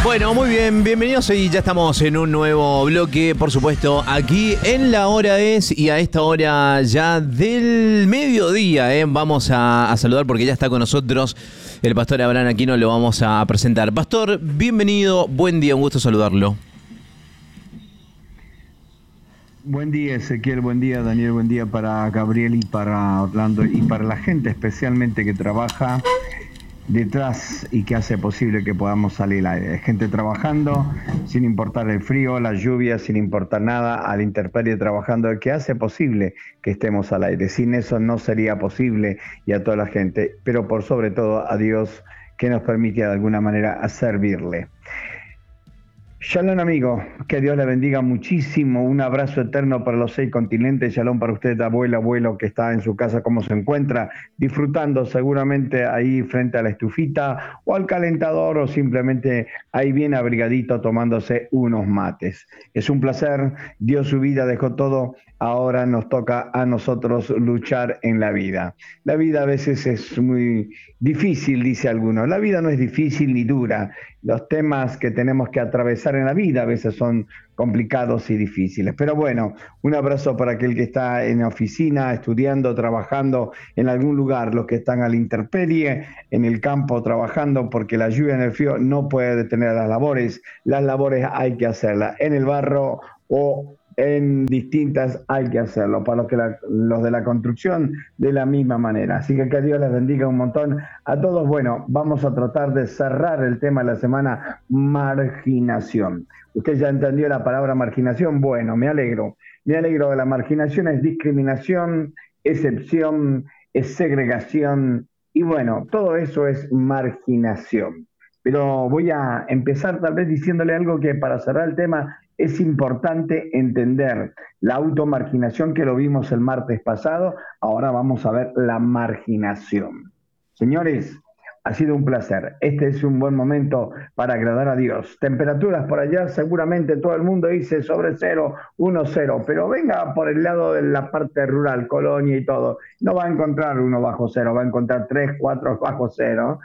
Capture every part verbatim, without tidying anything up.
Bueno, muy bien, bienvenidos y ya estamos en un nuevo bloque, por supuesto, aquí en La Hora Es y a esta hora ya del mediodía, ¿eh? Vamos a, a saludar porque ya está con nosotros el pastor Abraham Aquino, lo vamos a presentar. Pastor, bienvenido, buen día, un gusto saludarlo. Buen día, Ezequiel, buen día, Daniel, buen día para Gabriel y para Orlando y para la gente especialmente que trabaja detrás y que hace posible que podamos salir al aire. Gente trabajando sin importar el frío, la lluvia, sin importar nada, a la intemperie trabajando, que hace posible que estemos al aire. Sin eso no sería posible, y a toda la gente, pero por sobre todo a Dios, que nos permite de alguna manera a servirle. Shalom, amigo, que Dios le bendiga muchísimo, un abrazo eterno para los seis continentes. Shalom para usted, abuela, abuelo, que está en su casa, cómo se encuentra, disfrutando seguramente ahí frente a la estufita o al calentador, o simplemente ahí bien abrigadito tomándose unos mates. Es un placer, dio su vida, dejó todo, ahora nos toca a nosotros luchar en la vida. La vida a veces es muy difícil, dice alguno. La vida no es difícil ni dura. Los temas que tenemos que atravesar en la vida a veces son complicados y difíciles. Pero bueno, un abrazo para aquel que está en la oficina, estudiando, trabajando en algún lugar, los que están a la intemperie, en el campo trabajando, porque la lluvia en el frío no puede detener las labores. Las labores hay que hacerlas en el barro o en distintas, hay que hacerlo. Para los, que la, los de la construcción, de la misma manera. Así que que Dios les bendiga un montón a todos. Bueno, vamos a tratar de cerrar el tema de la semana, marginación. ¿Usted ya entendió la palabra marginación? Bueno, me alegro. Me alegro de la marginación, es discriminación, excepción, es segregación, y bueno, todo eso es marginación. Pero voy a empezar tal vez diciéndole algo que para cerrar el tema es importante entender. La automarginación, que lo vimos el martes pasado, ahora vamos a ver la marginación. Señores, ha sido un placer. Este es un buen momento para agradar a Dios. Temperaturas por allá, seguramente todo el mundo dice sobre cero, uno, cero, pero venga por el lado de la parte rural, Colonia y todo, no va a encontrar uno bajo cero, va a encontrar tres, cuatro bajo cero,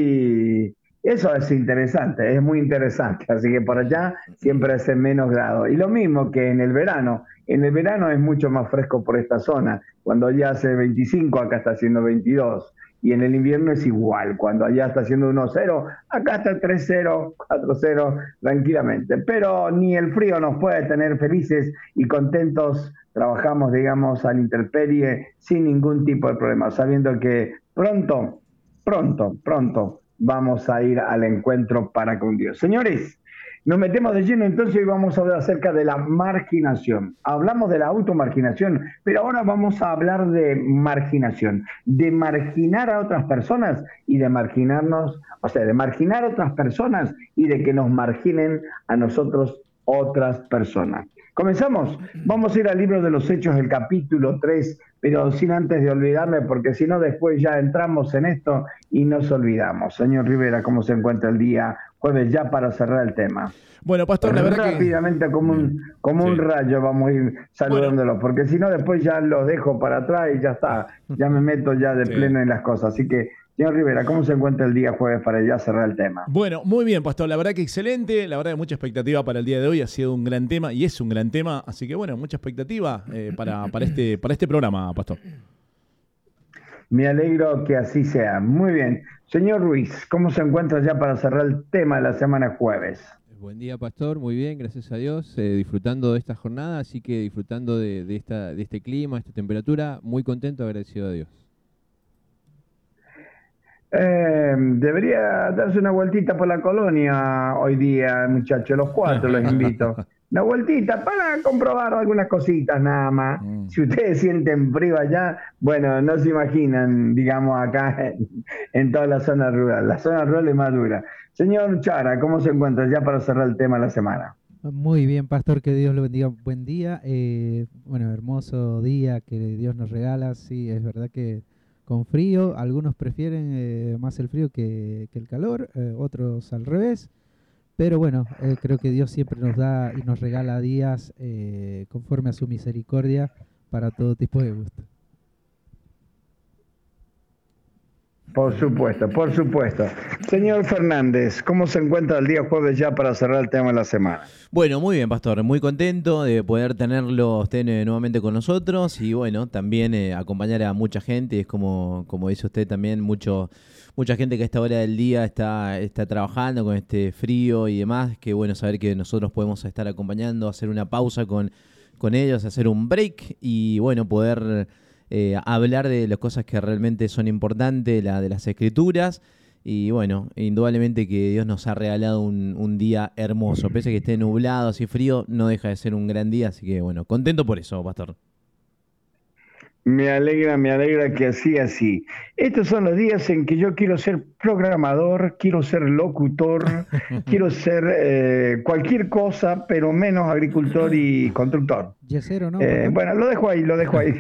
y eso es interesante, es muy interesante, así que por allá siempre es en menos grado. Y lo mismo que en el verano, en el verano es mucho más fresco por esta zona, cuando allá hace veinticinco, acá está haciendo veintidós, y en el invierno es igual, cuando allá está haciendo uno cero, acá está tres cero, cuatro cero, tranquilamente. Pero ni el frío nos puede tener felices y contentos, trabajamos, digamos, a la intemperie sin ningún tipo de problema, sabiendo que pronto, pronto, pronto, vamos a ir al encuentro para con Dios. Señores, nos metemos de lleno entonces y vamos a hablar acerca de la marginación. Hablamos de la automarginación, pero ahora vamos a hablar de marginación, de marginar a otras personas y de marginarnos, o sea, de marginar a otras personas y de que nos marginen a nosotros otras personas. Comenzamos, vamos a ir al libro de los Hechos, el capítulo tres, pero sin antes de olvidarme, porque si no después ya entramos en esto y nos olvidamos. Señor Rivera, ¿cómo se encuentra el día jueves ya para cerrar el tema? Bueno, Pastor, la verdad rápidamente que... como un, como sí. un rayo vamos a ir saludándolos, bueno, porque si no después ya los dejo para atrás y ya está, ya me meto ya de sí. pleno en las cosas, así que... Señor Rivera, ¿cómo se encuentra el día jueves para ya cerrar el tema? Bueno, muy bien, Pastor. La verdad que excelente. La verdad que mucha expectativa para el día de hoy. Ha sido un gran tema y es un gran tema. Así que, bueno, mucha expectativa eh, para, para, este, para este programa, Pastor. Me alegro que así sea. Muy bien. Señor Ruiz, ¿cómo se encuentra ya para cerrar el tema de la semana jueves? Buen día, Pastor. Muy bien, gracias a Dios. Eh, disfrutando de esta jornada, así que disfrutando de, de, esta, de este clima, esta temperatura. Muy contento, agradecido a Dios. Eh, debería darse una vueltita por la colonia hoy día, muchachos, los cuatro los invito. Una vueltita para comprobar algunas cositas nada más. Mm. Si ustedes sienten frío allá, bueno, no se imaginan, digamos, acá en, en toda la zona rural. La zona rural es más dura. Señor Chara, ¿cómo se encuentra ya para cerrar el tema de la semana? Muy bien, Pastor, que Dios lo bendiga. Buen día. Eh, bueno, hermoso día que Dios nos regala. Sí, es verdad que con frío, algunos prefieren eh, más el frío que, que el calor, eh, otros al revés, pero bueno, eh, creo que Dios siempre nos da y nos regala días eh, conforme a su misericordia para todo tipo de gusto. Por supuesto, por supuesto. Señor Fernández, ¿cómo se encuentra el día jueves ya para cerrar el tema de la semana? Bueno, muy bien, Pastor. Muy contento de poder tenerlo usted eh, nuevamente con nosotros y bueno, también eh, acompañar a mucha gente. Es como, como dice usted también, mucho, mucha gente que a esta hora del día está, está trabajando con este frío y demás. Qué bueno saber que nosotros podemos estar acompañando, hacer una pausa con, con ellos, hacer un break y bueno, poder... Eh, hablar de las cosas que realmente son importantes, la de las escrituras y bueno, indudablemente que Dios nos ha regalado un, un día hermoso, pese a que esté nublado, así frío, no deja de ser un gran día, así que bueno, contento por eso, Pastor. Me alegra, me alegra que así, así. Estos son los días en que yo quiero ser programador, quiero ser locutor, quiero ser eh, cualquier cosa, pero menos agricultor y constructor. Yesero, ¿no? Eh, bueno, lo dejo ahí, lo dejo ahí.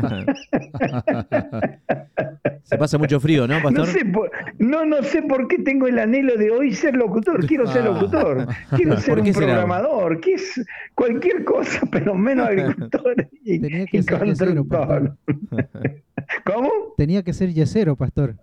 Se pasa mucho frío, ¿no, Pastor? No sé, por, no, no sé por qué tengo el anhelo de hoy ser locutor. Quiero ser locutor, quiero ser un programador, que es cualquier cosa, pero menos agricultor y, Tenía que y ser yesero, constructor. ¿Cómo? Tenía que ser yesero, pastor.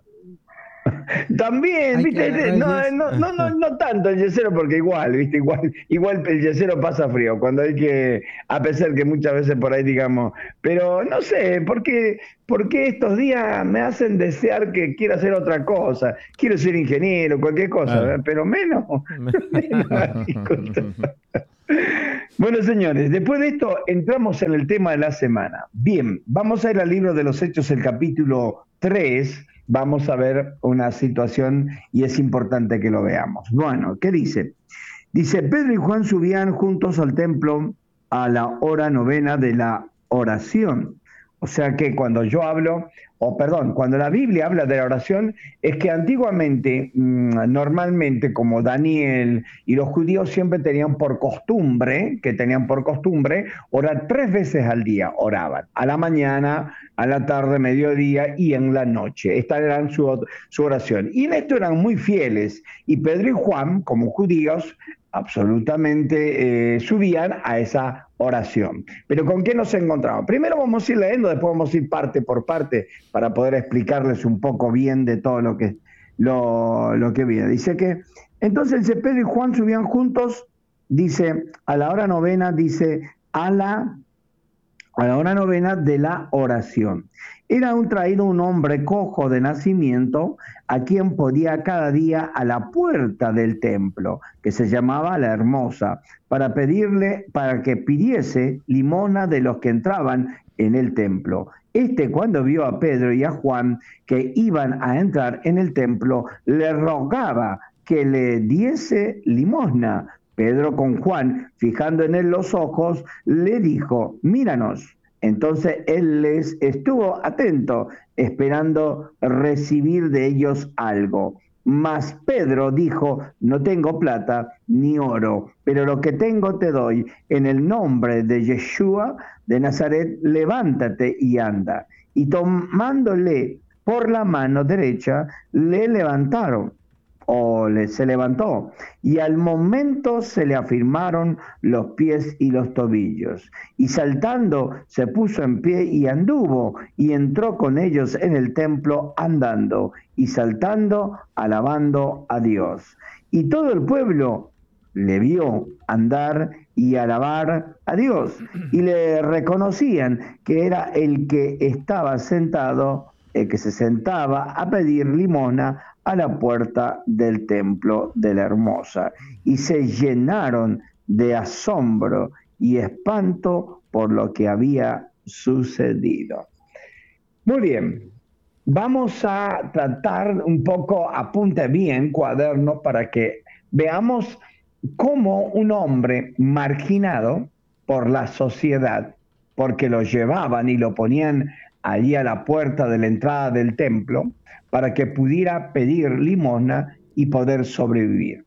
También, Hay viste, que no, agarrar no, no, no, no tanto el yesero, porque igual, viste, igual, igual el yesero pasa frío, cuando hay que, a pesar que muchas veces por ahí digamos, pero no sé, ¿por qué, por qué estos días me hacen desear que quiera hacer otra cosa? Quiero ser ingeniero, cualquier cosa, claro. Pero menos, menos agricultor. Bueno, señores, después de esto entramos en el tema de la semana. Bien, vamos a ir al libro de los Hechos, el capítulo tres. Vamos a ver una situación y es importante que lo veamos. Bueno, ¿qué dice? Dice, Pedro y Juan subían juntos al templo a la hora novena de la oración. O sea que cuando yo hablo, o perdón, cuando la Biblia habla de la oración, es que antiguamente, normalmente, como Daniel y los judíos siempre tenían por costumbre, que tenían por costumbre, orar tres veces al día, oraban, a la mañana, a la tarde, mediodía y en la noche. Esta era su, su oración. Y en esto eran muy fieles. Y Pedro y Juan, como judíos, absolutamente eh, subían a esa oración. Pero ¿con qué nos encontramos? Primero vamos a ir leyendo, después vamos a ir parte por parte para poder explicarles un poco bien de todo lo que, lo, lo que viene. Dice que, entonces Pedro y Juan subían juntos, dice, a la hora novena, dice, a la, a la hora novena de la oración. Era un traído un hombre cojo de nacimiento, a quien podía cada día a la puerta del templo, que se llamaba La Hermosa, para pedirle, para que pidiese limosna de los que entraban en el templo. Este, cuando vio a Pedro y a Juan que iban a entrar en el templo, le rogaba que le diese limosna. Pedro, con Juan, fijando en él los ojos, le dijo, míranos. Entonces él les estuvo atento, esperando recibir de ellos algo. Mas Pedro dijo, no tengo plata ni oro, pero lo que tengo te doy. En el nombre de Yeshua de Nazaret, levántate y anda. Y tomándole por la mano derecha, le levantaron. O le, se levantó, y al momento se le afirmaron los pies y los tobillos, y saltando se puso en pie y anduvo, y entró con ellos en el templo andando, y saltando, alabando a Dios. Y todo el pueblo le vio andar y alabar a Dios, y le reconocían que era el que estaba sentado, el que se sentaba a pedir limosna a la puerta del templo de la Hermosa, y se llenaron de asombro y espanto por lo que había sucedido. Muy bien, vamos a tratar un poco, apunte bien, cuaderno, para que veamos cómo un hombre marginado por la sociedad, porque lo llevaban y lo ponían allí a la puerta de la entrada del templo, para que pudiera pedir limosna y poder sobrevivir.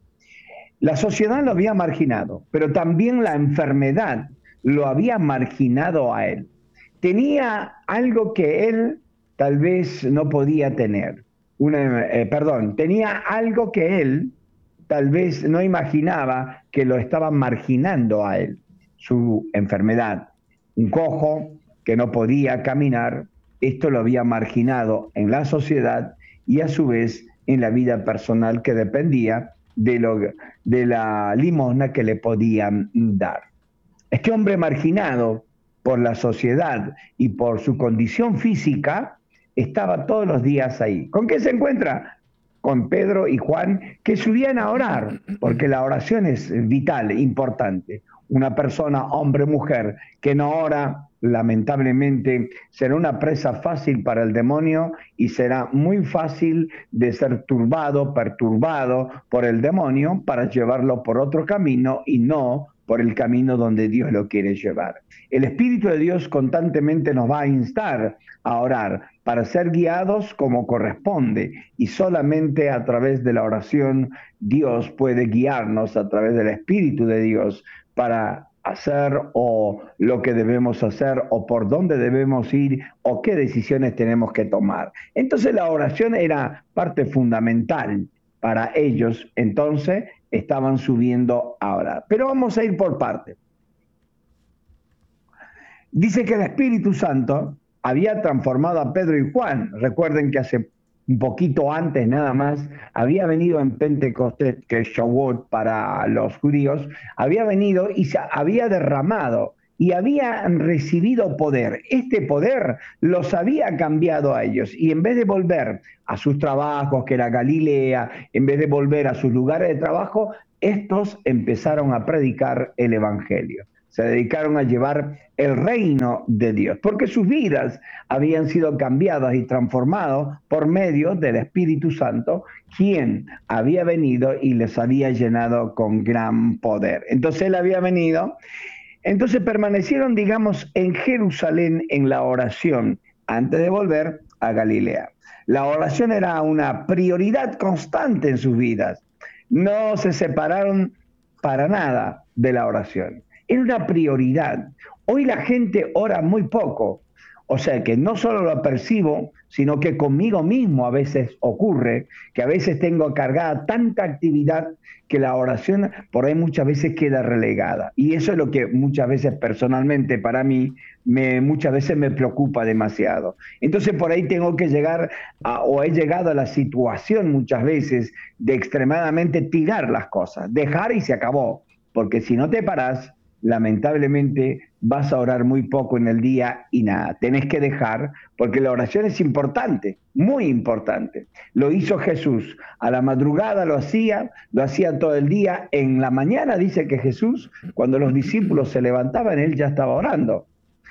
La sociedad lo había marginado, pero también la enfermedad lo había marginado a él. Tenía algo que él tal vez no podía tener. Una, eh, perdón, tenía algo que él tal vez no imaginaba que lo estaba marginando a él. Su enfermedad. Un cojo que no podía caminar, esto lo había marginado en la sociedad y a su vez en la vida personal que dependía de, lo, de la limosna que le podían dar. Este hombre marginado por la sociedad y por su condición física estaba todos los días ahí. ¿Con qué se encuentra? Con Pedro y Juan, que subían a orar, porque la oración es vital, importante. Una persona, hombre, mujer, que no ora, lamentablemente, será una presa fácil para el demonio y será muy fácil de ser turbado, perturbado por el demonio para llevarlo por otro camino y no por el camino donde Dios lo quiere llevar. El Espíritu de Dios constantemente nos va a instar a orar para ser guiados como corresponde, y solamente a través de la oración Dios puede guiarnos a través del Espíritu de Dios para hacer o lo que debemos hacer o por dónde debemos ir o qué decisiones tenemos que tomar. Entonces la oración era parte fundamental para ellos, entonces estaban subiendo a orar. Pero vamos a ir por partes. Dice que el Espíritu Santo había transformado a Pedro y Juan. Recuerden que hace un poquito antes nada más, había venido en Pentecostés, que es Shavuot para los judíos, había venido y se había derramado y habían recibido poder. Este poder los había cambiado a ellos, y en vez de volver a sus trabajos, que era Galilea, en vez de volver a sus lugares de trabajo, estos empezaron a predicar el Evangelio. Se dedicaron a llevar el reino de Dios, porque sus vidas habían sido cambiadas y transformadas por medio del Espíritu Santo, quien había venido y les había llenado con gran poder. Entonces él había venido, entonces permanecieron, digamos, en Jerusalén en la oración, antes de volver a Galilea. La oración era una prioridad constante en sus vidas. No se separaron para nada de la oración. Era una prioridad. Hoy la gente ora muy poco. O sea que no solo lo percibo, sino que conmigo mismo a veces ocurre, que a veces tengo cargada tanta actividad que la oración por ahí muchas veces queda relegada. Y eso es lo que muchas veces personalmente para mí, me, muchas veces me preocupa demasiado. Entonces por ahí tengo que llegar, a, o he llegado a la situación muchas veces de extremadamente tirar las cosas, dejar y se acabó. Porque si no te parás, lamentablemente vas a orar muy poco en el día y nada. Tenés que dejar, porque la oración es importante, muy importante. Lo hizo Jesús. A la madrugada lo hacía, lo hacía todo el día. En la mañana dice que Jesús, cuando los discípulos se levantaban, él ya estaba orando.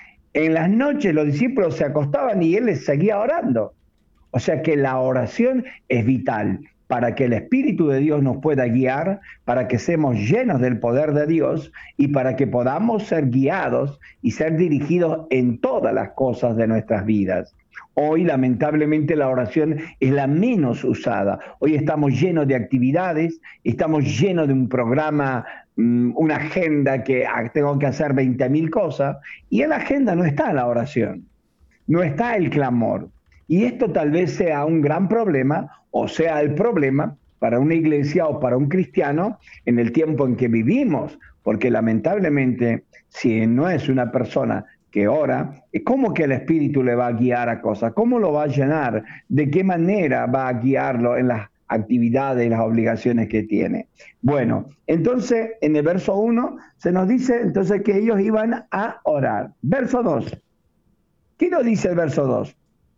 En las noches los discípulos se acostaban y él les seguía orando. O sea que la oración es vital para que el Espíritu de Dios nos pueda guiar, para que seamos llenos del poder de Dios y para que podamos ser guiados y ser dirigidos en todas las cosas de nuestras vidas. Hoy, lamentablemente, la oración es la menos usada. Hoy estamos llenos de actividades, estamos llenos de un programa, una agenda que tengo que hacer veinte mil cosas, y en la agenda no está la oración, no está el clamor. Y esto tal vez sea un gran problema, o sea el problema para una iglesia o para un cristiano en el tiempo en que vivimos, porque lamentablemente si no es una persona que ora, ¿cómo que el Espíritu le va a guiar a cosas? ¿Cómo lo va a llenar? ¿De qué manera va a guiarlo en las actividades y las obligaciones que tiene? Bueno, entonces en el verso uno se nos dice entonces que ellos iban a orar. Verso dos. ¿Qué nos dice el verso dos?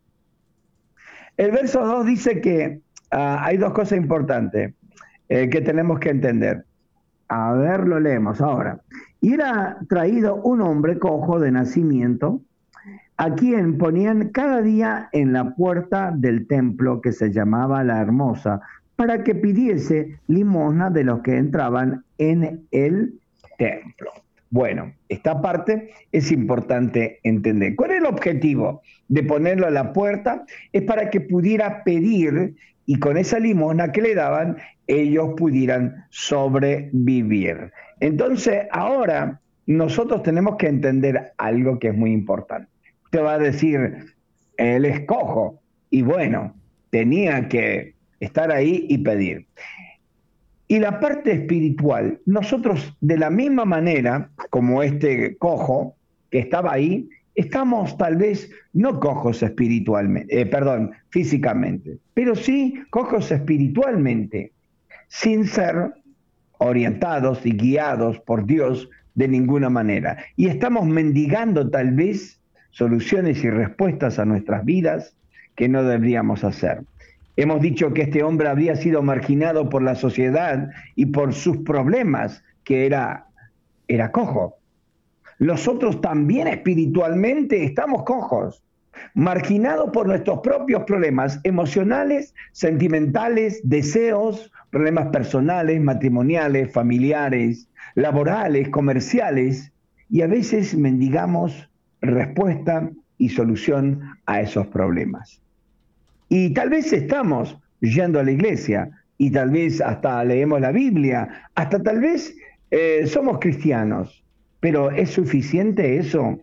El verso dos dice que uh, hay dos cosas importantes eh, que tenemos que entender. A ver, lo leemos ahora. Y era traído un hombre cojo de nacimiento, a quien ponían cada día en la puerta del templo que se llamaba La Hermosa, para que pidiese limosna de los que entraban en el templo. Bueno, esta parte es importante entender. ¿Cuál es el objetivo de ponerlo a la puerta? Es para que pudiera pedir y con esa limosna que le daban, ellos pudieran sobrevivir. Entonces, ahora nosotros tenemos que entender algo que es muy importante. Usted va a decir, él es cojo, y bueno, tenía que estar ahí y pedir. Y la parte espiritual, nosotros de la misma manera como este cojo que estaba ahí estamos tal vez no cojos espiritualmente, eh, perdón, físicamente, pero sí cojos espiritualmente, sin ser orientados y guiados por Dios de ninguna manera. Y estamos mendigando tal vez soluciones y respuestas a nuestras vidas que no deberíamos hacer. Hemos dicho que este hombre había sido marginado por la sociedad y por sus problemas, que era, era cojo. Nosotros también espiritualmente estamos cojos, marginados por nuestros propios problemas emocionales, sentimentales, deseos, problemas personales, matrimoniales, familiares, laborales, comerciales, y a veces mendigamos respuesta y solución a esos problemas. Y tal vez estamos yendo a la iglesia, y tal vez hasta leemos la Biblia, hasta tal vez eh, somos cristianos, pero ¿es suficiente eso?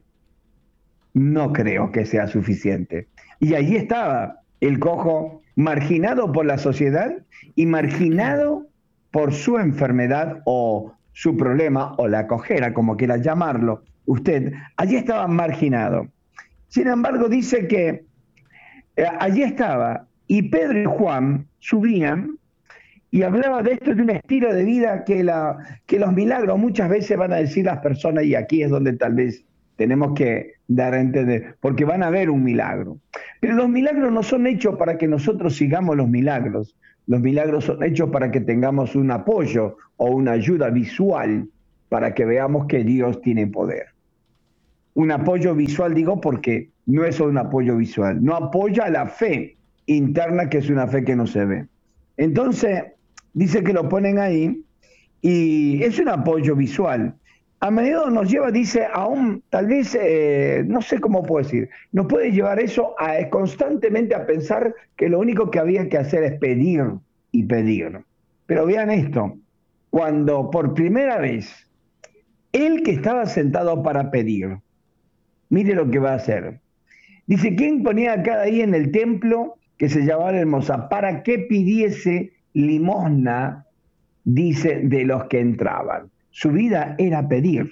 No creo que sea suficiente. Y allí estaba el cojo, marginado por la sociedad y marginado por su enfermedad o su problema, o la cojera, como quiera llamarlo usted. Allí estaba marginado. Sin embargo, dice que eh, allí estaba, y Pedro y Juan subían y hablaba de esto, de un estilo de vida que, la, que los milagros muchas veces van a decir las personas, y aquí es donde tal vez tenemos que dar a entender, porque van a ver un milagro. Pero los milagros no son hechos para que nosotros sigamos los milagros. Los milagros son hechos para que tengamos un apoyo o una ayuda visual para que veamos que Dios tiene poder. Un apoyo visual, digo, porque no es solo un apoyo visual, no apoya la fe interna, que es una fe que no se ve. Entonces, dice que lo ponen ahí y es un apoyo visual. A menudo nos lleva, dice, a un, tal vez, eh, no sé cómo puedo decir, nos puede llevar eso a constantemente a pensar que lo único que había que hacer es pedir y pedir. Pero vean esto, cuando por primera vez, él que estaba sentado para pedir, mire lo que va a hacer. Dice, ¿quién ponía cada día en el templo que se llamaba hermosa para que pidiese limosna, dice, de los que entraban? Su vida era pedir.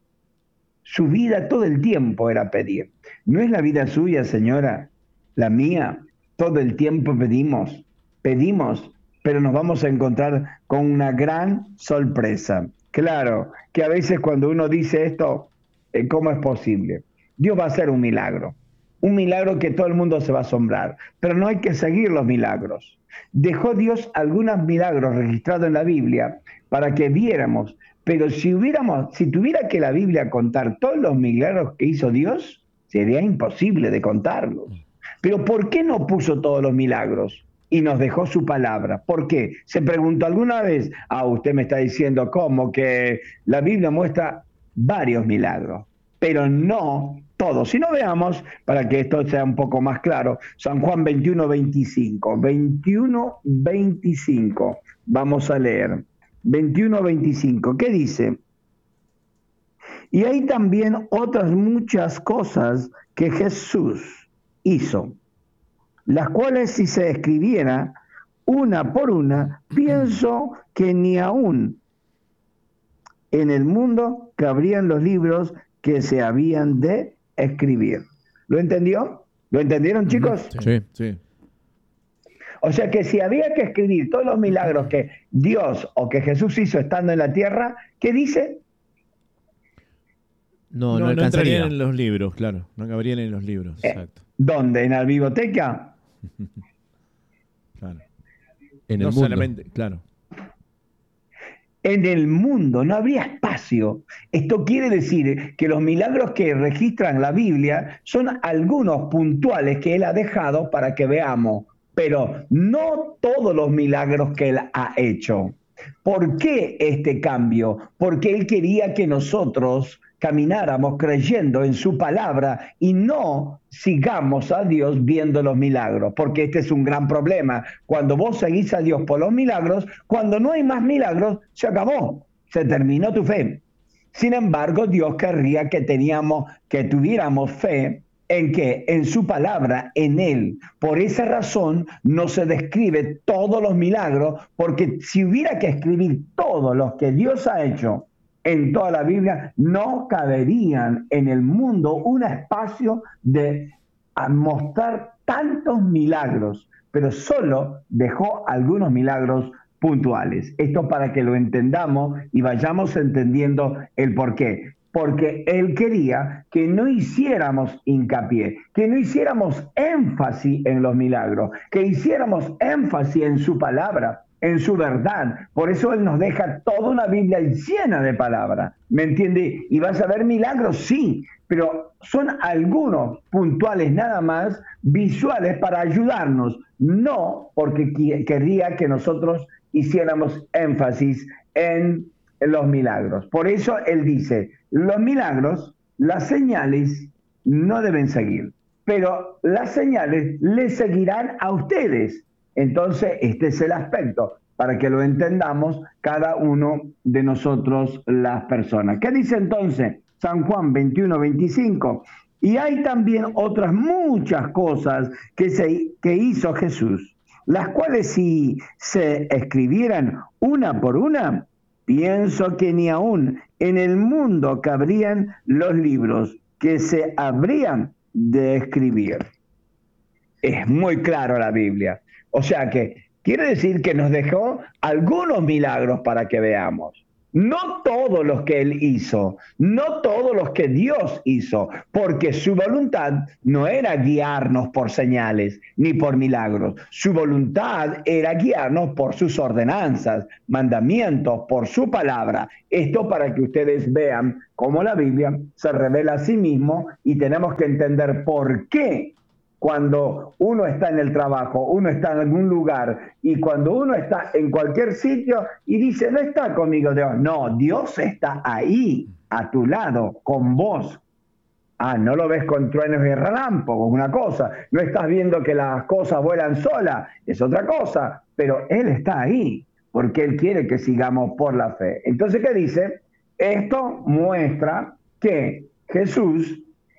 Su vida todo el tiempo era pedir. ¿No es la vida suya, señora? La mía. Todo el tiempo pedimos, pedimos, pero nos vamos a encontrar con una gran sorpresa. Claro, que a veces cuando uno dice esto, ¿cómo es posible? Dios va a hacer un milagro. Un milagro que todo el mundo se va a asombrar. Pero no hay que seguir los milagros. Dejó Dios algunos milagros registrados en la Biblia para que viéramos. Pero si hubiéramos, si tuviera que la Biblia contar todos los milagros que hizo Dios, sería imposible de contarlos. Pero ¿por qué no puso todos los milagros y nos dejó su palabra? ¿Por qué? ¿Se preguntó alguna vez? Ah, usted me está diciendo cómo que la Biblia muestra varios milagros, pero no todos. Si no, veamos, para que esto sea un poco más claro, San Juan veintiuno, veinticinco. veintiuno, veinticinco. Vamos a leer. veintiuno, veinticinco. ¿Qué dice? Y hay también otras muchas cosas que Jesús hizo, las cuales si se escribiera una por una, pienso que ni aún en el mundo cabrían los libros que se habían de escribir. ¿Lo entendió? ¿Lo entendieron, chicos? Sí, sí. O sea que si había que escribir todos los milagros que Dios o que Jesús hizo estando en la tierra, ¿qué dice? No, no, no, no entrarían en los libros, claro. No cabrían en los libros, eh, exacto. ¿Dónde? ¿En la biblioteca? Claro. En el no mundo. solamente, claro. En el mundo no habría espacio. Esto quiere decir que los milagros que registran la Biblia son algunos puntuales que Él ha dejado para que veamos, pero no todos los milagros que Él ha hecho. ¿Por qué este cambio? Porque Él quería que nosotros camináramos creyendo en su palabra y no sigamos a Dios viendo los milagros, porque este es un gran problema. Cuando vos seguís a Dios por los milagros, cuando no hay más milagros, se acabó, se terminó tu fe. Sin embargo, Dios querría que teníamos, que tuviéramos fe en que en su palabra, en Él. Por esa razón no se describe todos los milagros, porque si hubiera que escribir todos los que Dios ha hecho, en toda la Biblia, no caberían en el mundo un espacio de mostrar tantos milagros, pero solo dejó algunos milagros puntuales. Esto para que lo entendamos y vayamos entendiendo el porqué. Porque Él quería que no hiciéramos hincapié, que no hiciéramos énfasis en los milagros, que hiciéramos énfasis en su palabra, en su verdad. Por eso Él nos deja toda una Biblia llena de palabras, ¿me entiende? Y vas a ver milagros, sí, pero son algunos puntuales nada más, visuales, para ayudarnos, no porque quería que nosotros hiciéramos énfasis en los milagros. Por eso Él dice, los milagros, las señales no deben seguir, pero las señales les seguirán a ustedes. Entonces, este es el aspecto, para que lo entendamos cada uno de nosotros, las personas. ¿Qué dice entonces San Juan veintiuno, veinticinco? Y hay también otras muchas cosas que, se, que hizo Jesús, las cuales si se escribieran una por una, pienso que ni aún en el mundo cabrían los libros que se habrían de escribir. Es muy claro la Biblia. O sea que quiere decir que nos dejó algunos milagros para que veamos. No todos los que Él hizo, no todos los que Dios hizo, porque su voluntad no era guiarnos por señales ni por milagros. Su voluntad era guiarnos por sus ordenanzas, mandamientos, por su palabra. Esto para que ustedes vean cómo la Biblia se revela a sí mismo y tenemos que entender por qué. Cuando uno está en el trabajo, uno está en algún lugar, y cuando uno está en cualquier sitio y dice, no está conmigo Dios. No, Dios está ahí, a tu lado, con vos. Ah, no lo ves con truenos y relámpagos, una cosa. No estás viendo que las cosas vuelan solas, es otra cosa. Pero Él está ahí, porque Él quiere que sigamos por la fe. Entonces, ¿qué dice? Esto muestra que Jesús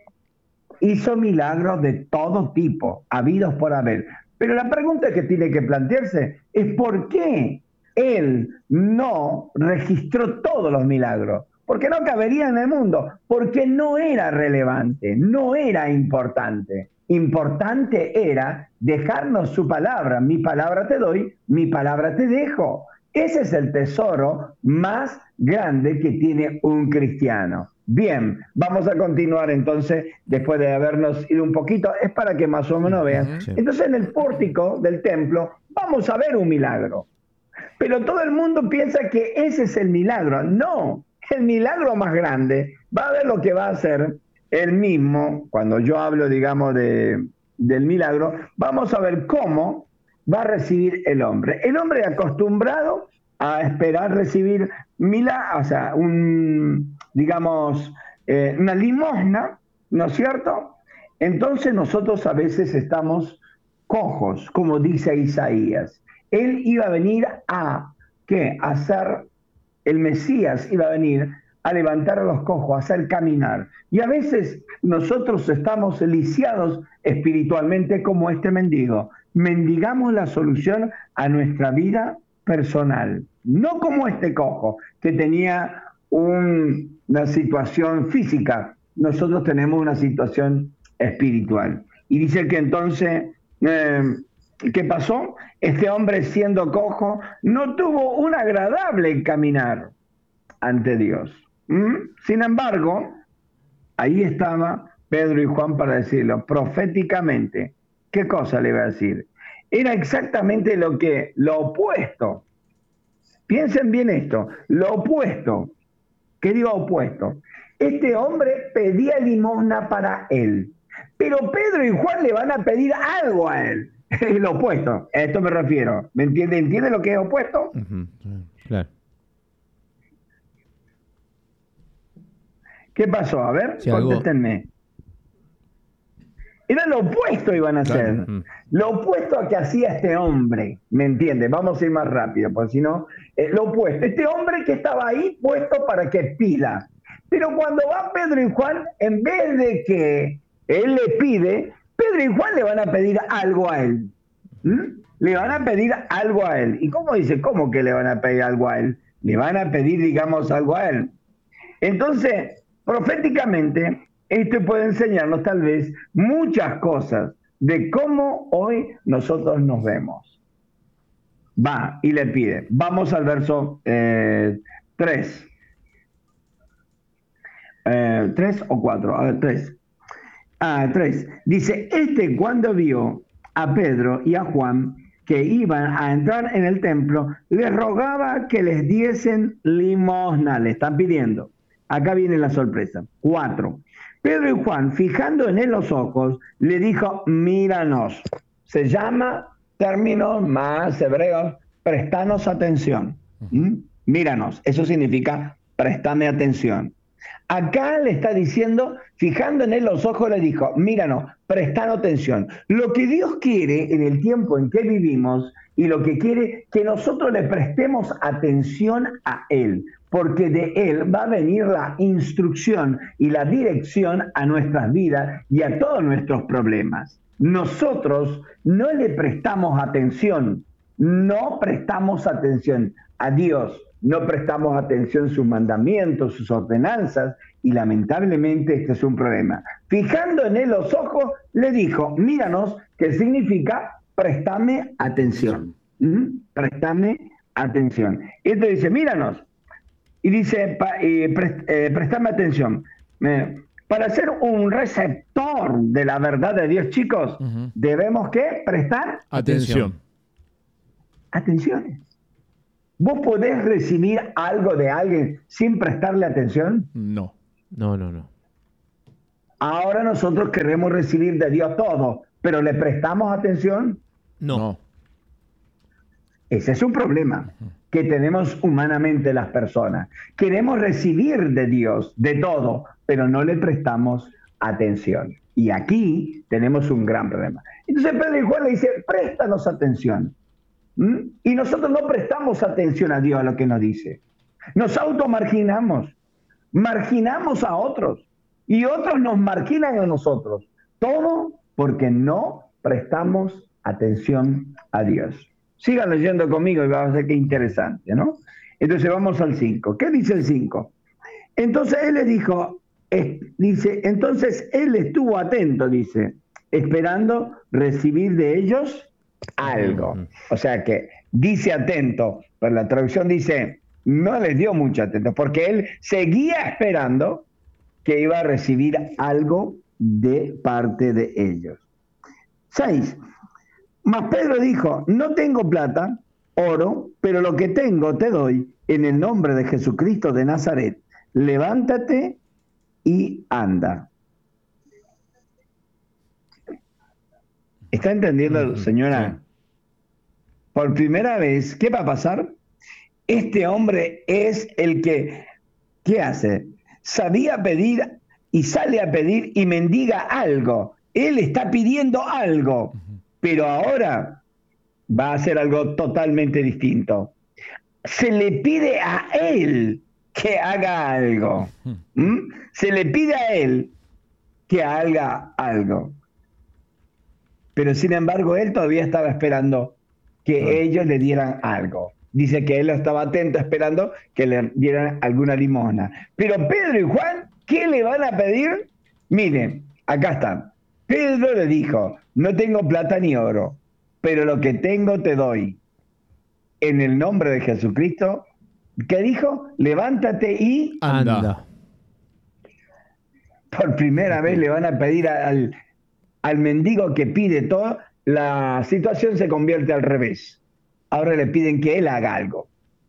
hizo milagros de todo tipo, habidos por haber. Pero la pregunta que tiene que plantearse es ¿por qué Él no registró todos los milagros? Porque no cabería en el mundo, porque no era relevante, no era importante. Importante era dejarnos su palabra. Mi palabra te doy, mi palabra te dejo. Ese es el tesoro más grande que tiene un cristiano. Bien, vamos a continuar entonces, después de habernos ido un poquito, es para que más o menos vean. Sí. Entonces en el pórtico del templo vamos a ver un milagro, pero todo el mundo piensa que ese es el milagro. No, el milagro más grande va a ver lo que va a hacer él mismo. Cuando yo hablo, digamos, de, del milagro, vamos a ver cómo va a recibir el hombre. El hombre acostumbrado a esperar recibir milagros, o sea, un, digamos, eh, una limosna, ¿no es cierto? Entonces nosotros a veces estamos cojos, como dice Isaías. Él iba a venir a, ¿qué? A ser, el Mesías iba a venir a levantar a los cojos, a hacer caminar. Y a veces nosotros estamos lisiados espiritualmente como este mendigo. Mendigamos la solución a nuestra vida personal, no como este cojo que tenía un, una situación física. Nosotros tenemos una situación espiritual. Y dice que entonces, eh, ¿qué pasó? Este hombre, siendo cojo, no tuvo un agradable caminar ante Dios. ¿Mm? Sin embargo, ahí estaba Pedro y Juan para decirlo proféticamente. ¿Qué cosa le iba a decir? Era exactamente lo que, lo opuesto. Piensen bien esto, lo opuesto. ¿Qué digo opuesto? Este hombre pedía limosna para él, pero Pedro y Juan le van a pedir algo a él. Es lo opuesto, a esto me refiero. ¿Me entiende? ¿Entiende lo que es opuesto? Uh-huh. Claro. ¿Qué pasó? A ver, sí, contéstenme. Algo... Era lo opuesto iban a hacer. Claro. Lo opuesto a que hacía este hombre. ¿Me entiende? Vamos a ir más rápido, porque si no, eh, lo opuesto. Este hombre que estaba ahí puesto para que pida. Pero cuando va Pedro y Juan, en vez de que él le pide, Pedro y Juan le van a pedir algo a él. ¿Mm? Le van a pedir algo a él. ¿Y cómo dice? ¿Cómo que le van a pedir algo a él? Le van a pedir, digamos, algo a él. Entonces, proféticamente, esto puede enseñarnos tal vez muchas cosas de cómo hoy nosotros nos vemos. Va y le pide. Vamos al verso eh, tres. Eh, ¿Tres o cuatro? A ver, tres. Ah, tres. Dice, este cuando vio a Pedro y a Juan que iban a entrar en el templo, les rogaba que les diesen limosna. Le están pidiendo. Acá viene la sorpresa. Cuatro. Pedro y Juan, fijando en él los ojos, le dijo, míranos. Se llama, términos más hebreos, prestanos atención. ¿Mm? Míranos. Eso significa, préstame atención. Acá le está diciendo, fijando en él los ojos, le dijo, míranos, prestanos atención. Lo que Dios quiere en el tiempo en que vivimos y lo que quiere que nosotros le prestemos atención a Él, porque de Él va a venir la instrucción y la dirección a nuestras vidas y a todos nuestros problemas. Nosotros no le prestamos atención, no prestamos atención a Dios, no prestamos atención a sus mandamientos, sus ordenanzas, y lamentablemente este es un problema. Fijando en él los ojos, le dijo, míranos, que significa préstame atención. ¿Mm? Préstame atención. Y esto dice, míranos. Y dice, pa, eh, prest, eh, préstame atención. Eh, para ser un receptor de la verdad de Dios, chicos, uh-huh. debemos ¿qué? Prestar atención. Atención. ¿Vos podés recibir algo de alguien sin prestarle atención? No. No, no, no. Ahora nosotros queremos recibir de Dios todo, pero ¿le prestamos atención? No. no. Ese es un problema que tenemos humanamente las personas. Queremos recibir de Dios de todo, pero no le prestamos atención. Y aquí tenemos un gran problema. Entonces Pedro y Juan le dicen, préstanos atención. ¿Mm? Y nosotros no prestamos atención a Dios, a lo que nos dice. Nos automarginamos, marginamos a otros y otros nos marginan a nosotros. Todo porque no prestamos atención a Dios. Sigan leyendo conmigo y va a ver qué interesante, ¿no? Entonces vamos al cinco. ¿Qué dice el cinco? Entonces él le dijo, es, dice, entonces él estuvo atento, dice, esperando recibir de ellos algo. O sea que dice atento, pero la traducción dice, no les dio mucho atento, porque él seguía esperando que iba a recibir algo de parte de ellos. Seis. Mas Pedro dijo, no tengo plata, oro, pero lo que tengo te doy en el nombre de Jesucristo de Nazaret. Levántate y anda. ¿Está entendiendo, señora? Por primera vez, ¿qué va a pasar? Este hombre es el que, ¿qué hace? Sabía pedir y sale a pedir y mendiga algo. Él está pidiendo algo, pero ahora va a hacer algo totalmente distinto. Se le pide a él que haga algo. ¿Mm? Se le pide a él que haga algo. Pero sin embargo, él todavía estaba esperando que no. ellos le dieran algo. Dice que él estaba atento esperando que le dieran alguna limosna. Pero Pedro y Juan, ¿qué le van a pedir? Miren, acá están. Pedro le dijo, no tengo plata ni oro, pero lo que tengo te doy. En el nombre de Jesucristo, ¿qué dijo? Levántate y anda. anda. Por primera vez le van a pedir al, al mendigo que pide todo, la situación se convierte al revés. Ahora le piden que él haga algo.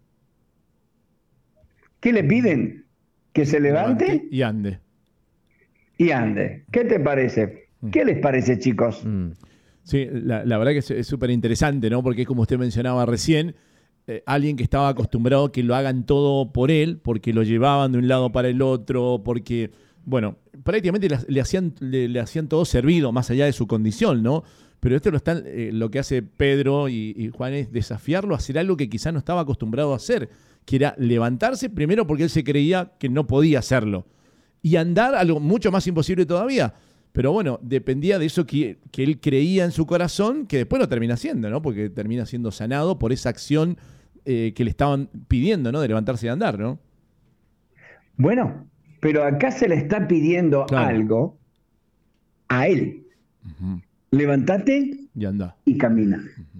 ¿Qué le piden? Que se levante, levante y ande. Y ande. ¿Qué te parece? ¿Qué les parece, chicos? Mm. Sí, la, la verdad que es súper interesante, ¿no? Porque como usted mencionaba recién, eh, alguien que estaba acostumbrado a que lo hagan todo por él, porque lo llevaban de un lado para el otro, porque, bueno, prácticamente le, le, hacían, le, le hacían todo servido, más allá de su condición, ¿no? Pero esto lo, están, eh, lo que hace Pedro y, y Juan es desafiarlo a hacer algo que quizás no estaba acostumbrado a hacer, que era levantarse primero porque él se creía que no podía hacerlo, y andar algo mucho más imposible todavía. Pero bueno, dependía de eso que, que él creía en su corazón, que después lo termina haciendo, ¿no? Porque termina siendo sanado por esa acción eh, que le estaban pidiendo, ¿no? De levantarse y andar, ¿no? Bueno, pero acá se le está pidiendo Claro. algo a él. Ujú. Levántate Y anda. y camina.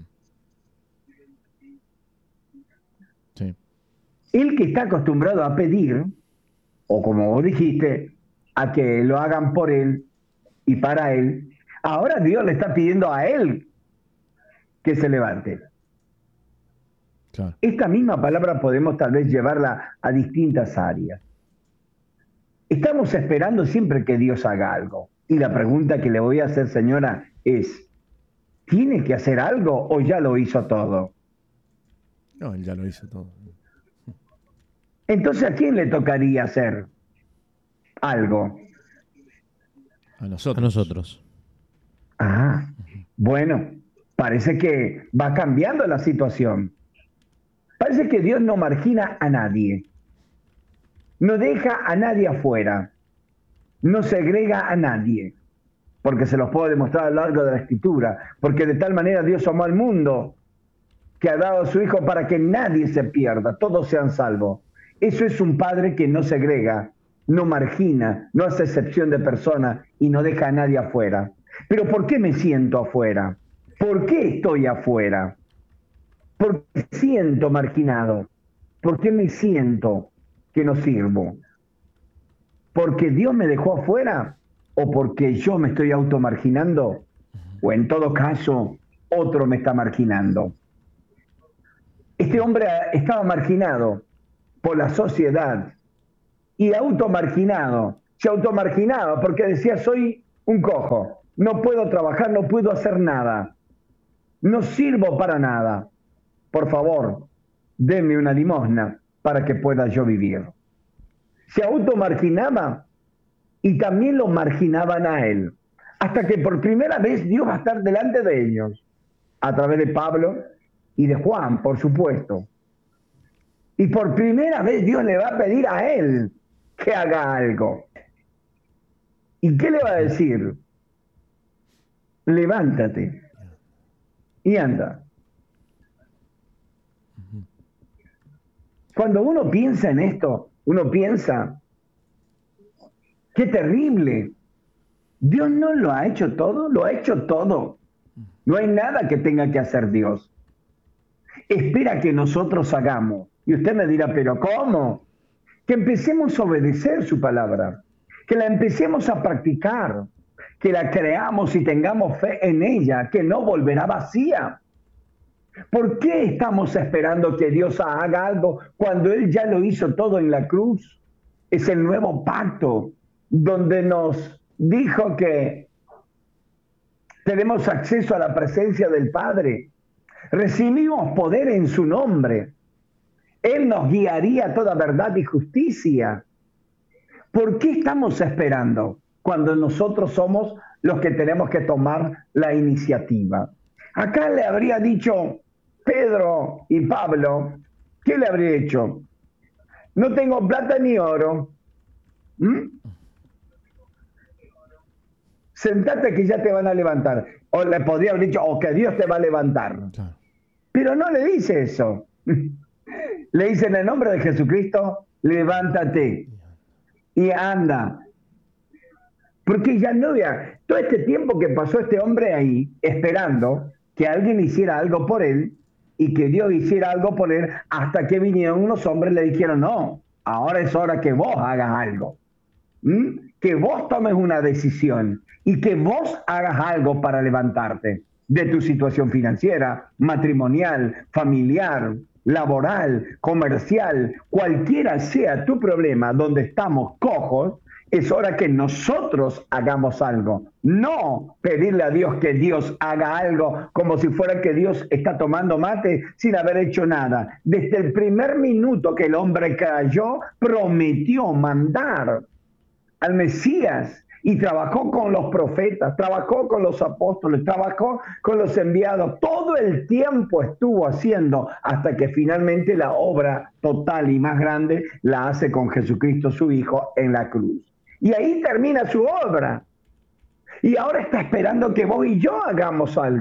Sí. Él que está acostumbrado a pedir, o como vos dijiste, a que lo hagan por él y para él, ahora Dios le está pidiendo a él que se levante. Claro. Esta misma palabra podemos tal vez llevarla a distintas áreas. Estamos esperando siempre que Dios haga algo. Y la pregunta que le voy a hacer, señora, es, ¿tiene que hacer algo o ya lo hizo todo? No, él ya lo hizo todo. Entonces, ¿a quién le tocaría hacer algo? A nosotros. A nosotros. Ah, bueno, parece que va cambiando la situación. Parece que Dios no margina a nadie. No deja a nadie afuera. No segrega a nadie. Porque se los puedo demostrar a lo largo de la Escritura. Porque de tal manera Dios amó al mundo que ha dado a su Hijo para que nadie se pierda, todos sean salvos. Eso es un Padre que no segrega, no margina, no hace excepción de personas y no deja a nadie afuera. Pero ¿por qué me siento afuera? ¿Por qué estoy afuera? ¿Por qué siento marginado? ¿Por qué me siento que no sirvo? ¿Porque Dios me dejó afuera? ¿O porque yo me estoy automarginando? O en todo caso, otro me está marginando. Este hombre estaba marginado por la sociedad y automarginado. Se automarginaba porque decía, soy un cojo, no puedo trabajar, no puedo hacer nada, no sirvo para nada. Por favor, denme una limosna para que pueda yo vivir. Se automarginaba y también lo marginaban a él. Hasta que por primera vez Dios va a estar delante de ellos, a través de Pablo y de Juan, por supuesto. Y por primera vez Dios le va a pedir a él que haga algo. ¿Y qué le va a decir? Levántate y anda. Cuando uno piensa en esto, uno piensa, qué terrible. Dios no lo ha hecho todo, lo ha hecho todo. No hay nada que tenga que hacer Dios. Espera que nosotros hagamos. Y usted me dirá, ¿pero cómo? Que empecemos a obedecer su palabra, que la empecemos a practicar, que la creamos y tengamos fe en ella, que no volverá vacía. ¿Por qué estamos esperando que Dios haga algo cuando Él ya lo hizo todo en la cruz? Es el nuevo pacto donde nos dijo que tenemos acceso a la presencia del Padre. Recibimos poder en su nombre. Él nos guiaría a toda verdad y justicia. ¿Por qué estamos esperando cuando nosotros somos los que tenemos que tomar la iniciativa? Acá le habría dicho Pedro y Pablo, ¿qué le habría hecho? No tengo plata ni oro. ¿Mm? Sentate que ya te van a levantar. O le podría haber dicho, o que Dios te va a levantar. Claro. Pero no le dice eso. Le dice, en el nombre de Jesucristo, levántate y anda. Porque ya no había, todo este tiempo que pasó este hombre ahí, esperando que alguien hiciera algo por él y que Dios hiciera algo por él, hasta que vinieron unos hombres y le dijeron, no, ahora es hora que vos hagas algo. ¿Mm? Que vos tomes una decisión y que vos hagas algo para levantarte de tu situación financiera, matrimonial, familiar, laboral, comercial, cualquiera sea tu problema donde estamos cojos, es hora que nosotros hagamos algo. No pedirle a Dios que Dios haga algo como si fuera que Dios está tomando mate sin haber hecho nada. Desde el primer minuto que el hombre cayó, prometió mandar al Mesías y trabajó con los profetas, trabajó con los apóstoles, trabajó con los enviados. Todo el tiempo estuvo haciendo hasta que finalmente la obra total y más grande la hace con Jesucristo su Hijo en la cruz. Y ahí termina su obra. Y ahora está esperando que vos y yo hagamos algo.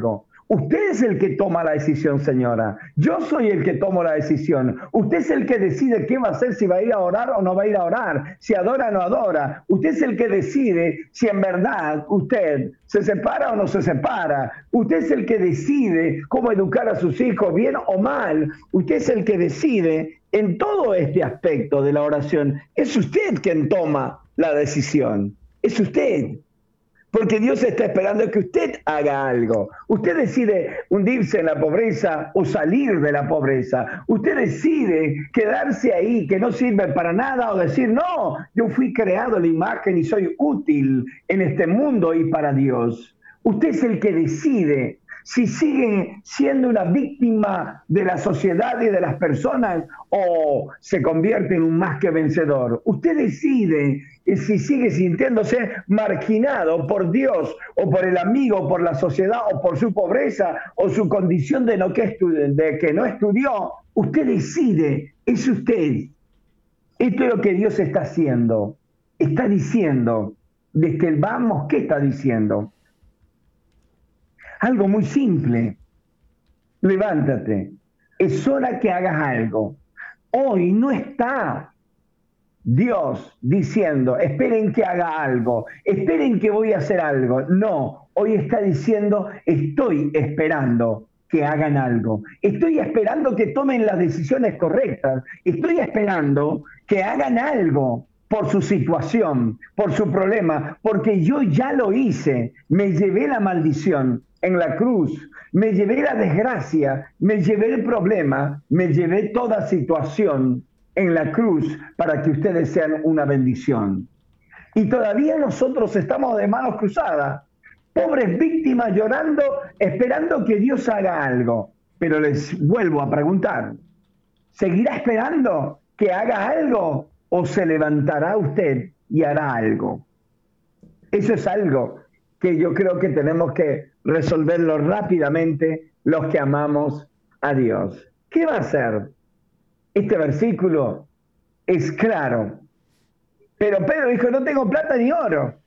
Usted es el que toma la decisión, señora. Yo soy el que tomo la decisión. Usted es el que decide qué va a hacer, si va a ir a orar o no va a ir a orar, si adora o no adora. Usted es el que decide si en verdad usted se separa o no se separa. Usted es el que decide cómo educar a sus hijos, bien o mal. Usted es el que decide en todo este aspecto de la oración. Es usted quien toma la decisión. Es usted. Porque Dios está esperando que usted haga algo. Usted decide hundirse en la pobreza o salir de la pobreza. Usted decide quedarse ahí, que no sirve para nada, o decir, no, yo fui creado a la imagen y soy útil en este mundo y para Dios. Usted es el que decide si sigue siendo una víctima de la sociedad y de las personas o se convierte en un más que vencedor. Usted decide si sigue sintiéndose marginado por Dios o por el amigo, o por la sociedad o por su pobreza o su condición de, no que, de que no estudió. Usted decide, es usted. Esto es lo que Dios está haciendo. Está diciendo, desde el vamos, ¿qué está diciendo? Algo muy simple. Levántate. Es hora que hagas algo. Hoy no está Dios diciendo, esperen que haga algo, esperen que voy a hacer algo. No, hoy está diciendo, estoy esperando que hagan algo. Estoy esperando que tomen las decisiones correctas. Estoy esperando que hagan algo por su situación, por su problema, porque yo ya lo hice. Me llevé la maldición en la cruz, me llevé la desgracia, me llevé el problema, me llevé toda situación en la cruz para que ustedes sean una bendición. Y todavía nosotros estamos de manos cruzadas, pobres víctimas llorando, esperando que Dios haga algo. Pero les vuelvo a preguntar, ¿seguirá esperando que haga algo o se levantará usted y hará algo? Eso es algo que yo creo que tenemos que resolverlo rápidamente los que amamos a Dios. ¿Qué va a hacer? Este versículo es claro. Pero Pedro dijo, no tengo plata ni oro.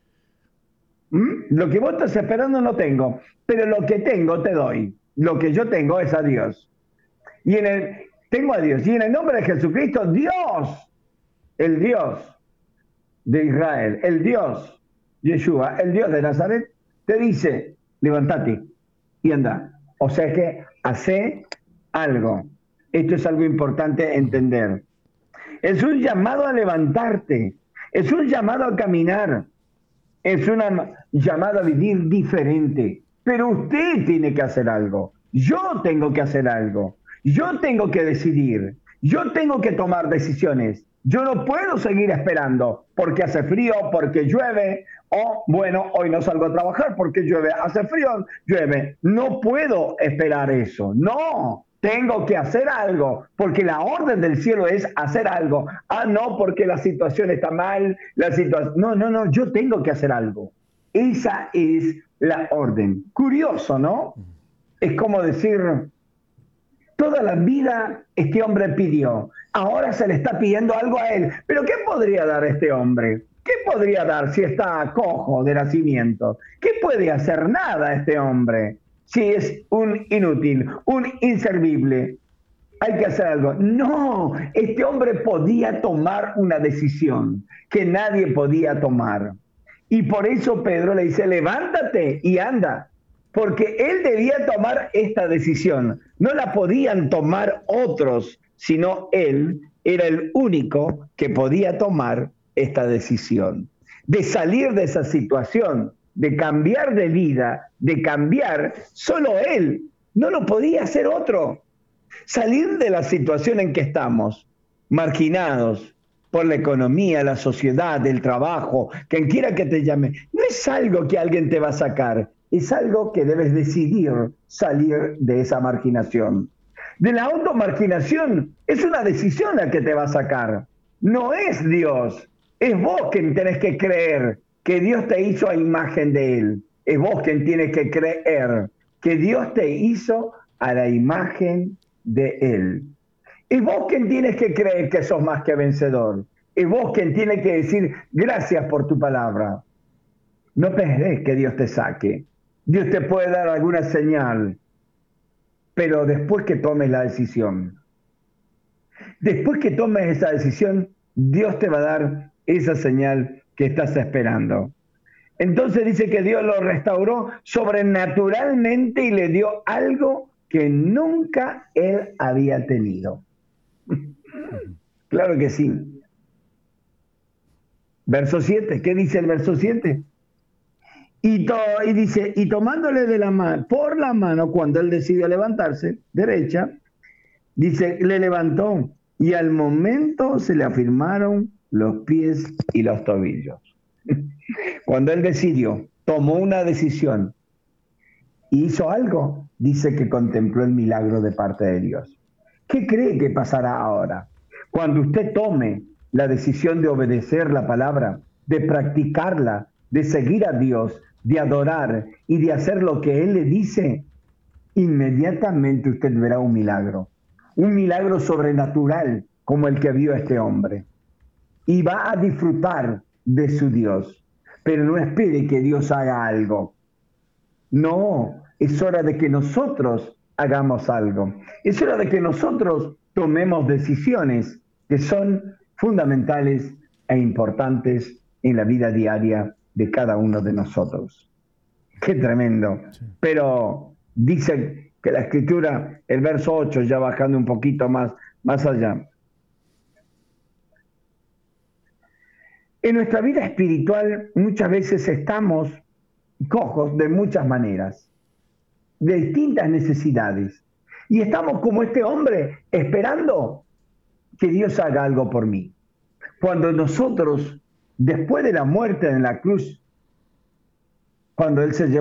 ¿Mm? Lo que vos estás esperando no tengo, pero lo que tengo te doy. Lo que yo tengo es a Dios. Y en el, tengo a Dios. Y en el nombre de Jesucristo, Dios, el Dios de Israel, el Dios, Yeshua, el Dios de Nazaret, te dice, levántate y anda. O sea que hace algo. Esto es algo importante entender. Es un llamado a levantarte. Es un llamado a caminar. Es un llamado a vivir diferente. Pero usted tiene que hacer algo. Yo tengo que hacer algo. Yo tengo que decidir. Yo tengo que tomar decisiones. Yo no puedo seguir esperando porque hace frío, porque llueve, o bueno, hoy no salgo a trabajar porque llueve, hace frío, llueve. No puedo esperar eso. No. Tengo que hacer algo, porque la orden del cielo es hacer algo. Ah, no, porque la situación está mal, la situación... No, no, no, yo tengo que hacer algo. Esa es la orden. Curioso, ¿no? Es como decir, toda la vida este hombre pidió, ahora se le está pidiendo algo a él. ¿Pero qué podría dar este hombre? ¿Qué podría dar si está cojo de nacimiento? ¿Qué puede hacer? Nada este hombre. Si es un inútil, un inservible, hay que hacer algo. No, este hombre podía tomar una decisión que nadie podía tomar. Y por eso Pedro le dice, levántate y anda, porque él debía tomar esta decisión. No la podían tomar otros, sino él era el único que podía tomar esta decisión, de salir de esa situación, de cambiar de vida, de cambiar, solo él, no lo podía hacer otro. Salir de la situación en que estamos, marginados por la economía, la sociedad, el trabajo, quien quiera que te llame, no es algo que alguien te va a sacar, es algo que debes decidir salir de esa marginación. De la automarginación es una decisión la que te va a sacar, no es Dios, es vos quien tenés que creer que Dios te hizo a imagen de Él. Es vos quien tienes que creer que Dios te hizo a la imagen de Él. Es vos quien tienes que creer que sos más que vencedor. Es vos quien tiene que decir gracias por tu palabra. No esperes que Dios te saque. Dios te puede dar alguna señal, pero después que tomes la decisión. Después que tomes esa decisión, Dios te va a dar esa señal que estás esperando. Entonces dice que Dios lo restauró sobrenaturalmente y le dio algo que nunca él había tenido. Claro que sí. Verso siete, ¿qué dice el verso siete? Y, to, y dice, y tomándole de la mano, por la mano, cuando él decidió levantarse, derecha, dice, le levantó, y al momento se le afirmaron los pies y los tobillos. Cuando él decidió, tomó una decisión, hizo algo, dice que contempló el milagro de parte de Dios. ¿Qué cree que pasará ahora? Cuando usted tome la decisión de obedecer la palabra, de practicarla, de seguir a Dios, de adorar y de hacer lo que Él le dice, inmediatamente usted verá un milagro. Un milagro sobrenatural como el que vio este hombre. Y va a disfrutar de su Dios. Pero no espere que Dios haga algo. No, es hora de que nosotros hagamos algo. Es hora de que nosotros tomemos decisiones que son fundamentales e importantes en la vida diaria de cada uno de nosotros. Qué tremendo. Sí. Pero dice que la Escritura, el verso ocho, ya bajando un poquito más, más allá. En nuestra vida espiritual muchas veces estamos cojos de muchas maneras, de distintas necesidades. Y estamos como este hombre esperando que Dios haga algo por mí. Cuando nosotros, después de la muerte en la cruz, cuando Él se llevó